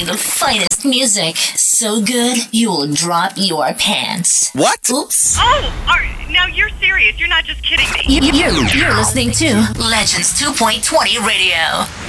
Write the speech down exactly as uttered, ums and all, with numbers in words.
the finest music. So good, you will drop your pants. What? Oops. Oh, are, now you're serious. You're not just kidding me. You, you're, you're listening to Legends two point twenty Radio.